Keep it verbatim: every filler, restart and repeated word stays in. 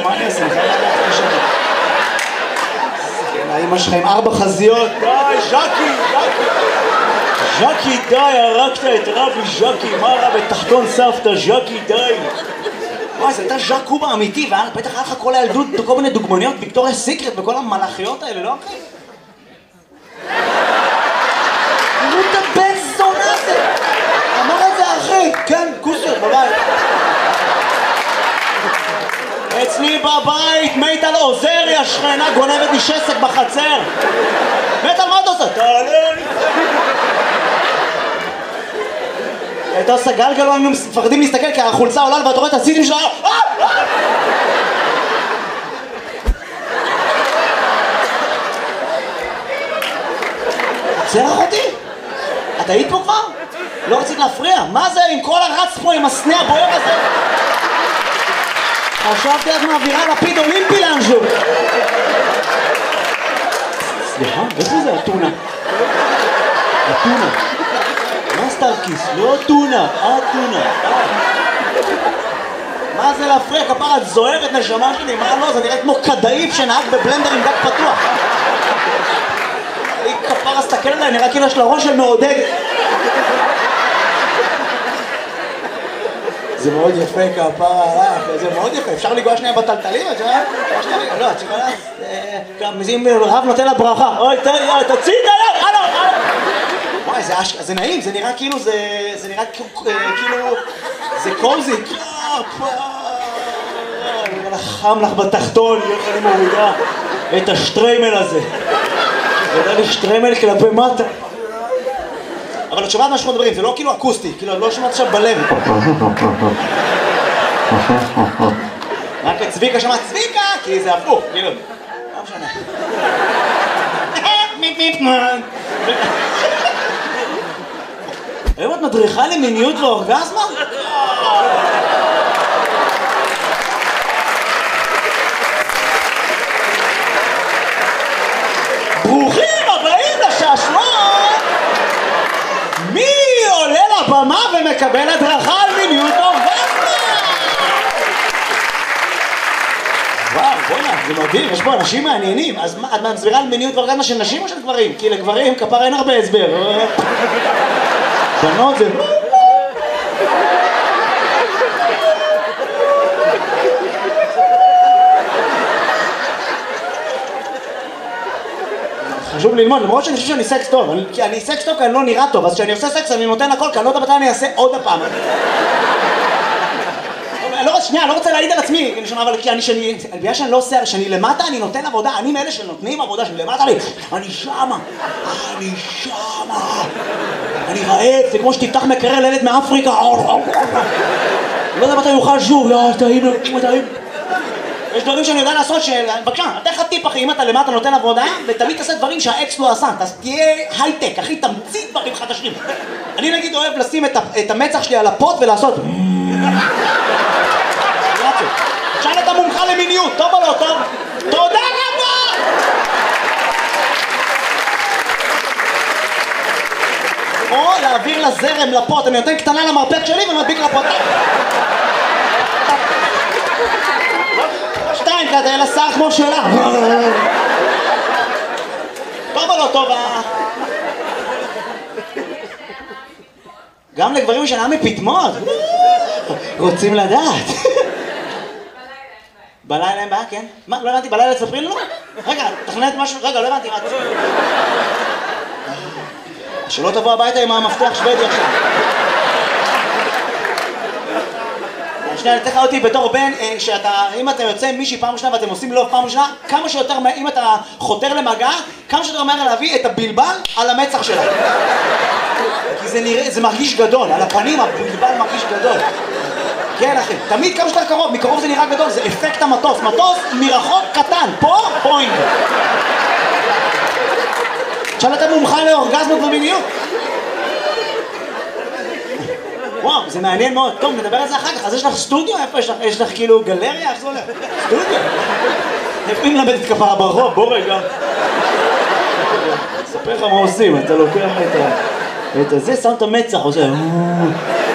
מה אני אעשה? האמא שלך עם ארבע חזיות. די, ז'קי, ז'קי. ז'קי, די, הרגת את רבי ז'קי. מה רע בתחתון סבתא? ז'קי, די. וואי, זה הייתה ז'ק קובה אמיתי, ובטח היה לך כל הילדות, כל מיני דוגמניות, ויקטוריה סיקרט וכל המלאכיות האלה, לא אחי? תראו את הבן זונה הזה! אמר את זה אחי, כן, כוסר, בבית. אצלי בבית, מיטל עוזרי, השכנה גונבת לי שסק בחצר. מיטל, מה אתה עושה? תעלה לי. הייתה עושה גלגלו, היינו מפחדים להסתכל כי החולצה עולה ואתה רואה את הסיטים שלה. צרח אותי? את היית פה כבר? לא רצית להפריע? מה זה עם כל הרץ פה עם הסנה הבוער הזה? חשבתי איך מעבירה לפיד אולימפי לאנשהו. סליחה, איפה זה הטונה? הטונה. מה סטארקיס? לא טונה, הטונה. מה זה להפריע? כפרה, את זוהרת נשמה שלי, מה לא? זה נראה כמו כדאיף שנהג בבלנדר עם דק פתוח. היא כפרה, סתכל עליי, נראה כאילו יש לה ראש של מעודד. זה מאוד יפה כפרה, זה מאוד יפה, אפשר לגוע שנייה בטלטלים? את יודעת? לא, את יכולה... גם אם רב נותן לה ברכה. אוי, תוציא את היד, הלו, הלו. וואי, זה נעים, זה נראה כאילו, זה נראה כאילו... זה קוזי. חם לך בתחתון, איך אני מורידה את השטריימל הזה. זה לי שטריימל כלפי מטה. אבל את שומעת מה שאנחנו מדברים, זה לא כאילו אקוסטי, כאילו לא שומעת עכשיו בלב. רק את צביקה שמעת צביקה, כי זה הפוך, כאילו. לא משנה. היום את מדריכה למיניות ואורגזמה? ברוכים הבאים לשעשועון! מי עולה לבמה ומקבל הדרכה על מיניות אורגזמה? וואו, בוא'נה, זה מדהים, יש פה אנשים מעניינים. אז את מסבירה על מיניות ואורגזמה של נשים או של גברים? כי לגברים כפר אין הרבה הסבר. בנות זה... חשוב ללמוד, למרות שאני חושב שאני סקס טוב, כי אני סקס טוב כי אני לא נראה טוב, אז כשאני עושה סקס אני נותן הכל, כי אני לא יודע מתי אני אעשה עוד הפעם. שנייה, אני לא רוצה להעיד על עצמי, אבל כי אני, בגלל שאני לא עושה, שאני למטה אני נותן עבודה, אני מאלה שנותנים עבודה, שאני למטה לי, אני שמה, אני שמה, אני רעב, זה כמו שתפתח מקרר לילד מאפריקה, לא יודע מתי יוכל שוב, יאללה, טעים, טעים. יש דברים שאני יודע לעשות של... בבקשה, אתה לך טיפ אחי, אם אתה למטה נותן עבודה ותמיד תעשה דברים שהאקס לא עשה, אז תהיה הייטק, אחי, תמציא דברים חדשים. אני נגיד אוהב לשים את המצח שלי על הפוט ולעשות... שאל את המומחה למיניות, טוב או לא טוב? תודה רבה! או להעביר לזרם לפוט, אני נותן קטנה למרפק שלי ומדביק לפוט. שתיים כזה, אלא שר כמו שלה. טוב או לא טוב? גם לגברים שנה מפתמות. רוצים לדעת. בלילה אין בעיה, כן? מה? לא הבנתי, בלילה תספרי לנו? רגע, תכננת משהו? רגע, לא הבנתי מה. שלא תבוא הביתה עם המפתח שוודי עכשיו. שנייה, אני אתן לך אותי בתור בן, שאתה, אם אתה יוצא עם מישהי פעם ראשונה ואתם עושים לו פעם ראשונה, כמה שיותר, אם אתה חותר למגע, כמה שיותר מהר להביא את הבלבל על המצח שלה. כי זה נראה, זה מרגיש גדול, על הפנים הבלבל מרגיש גדול. כן אחי, תמיד כמה שיותר קרוב, מקרוב זה נראה גדול, זה אפקט המטוס, מטוס מרחוק קטן, פה פוינט. עכשיו אתה מומחה לאורגזמות ומיניות. וואו, זה מעניין מאוד. טוב, נדבר על זה אחר כך. אז יש לך סטודיו? איפה יש לך? יש לך כאילו גלריה? איך זה הולך? סטודיו? איפה היא מלמדת כפרה ברחוב? בוא רגע. אספר לך מה עושים, אתה לוקח את זה, שם את המצח, עושה...